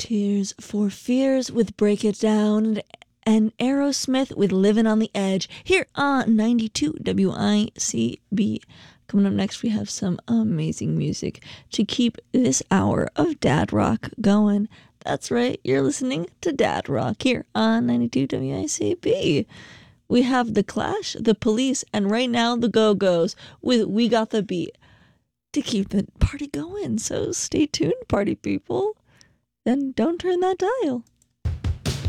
Tears for Fears with Break It Down, and Aerosmith with Living on the Edge here on 92 WICB. Coming up next, we have some amazing music to keep this hour of Dad Rock going. That's right, you're listening to Dad Rock here on 92 WICB. We have The Clash, The Police, and right now the Go-Go's with We Got the Beat to keep the party going. So stay tuned, party people. Then don't turn that dial.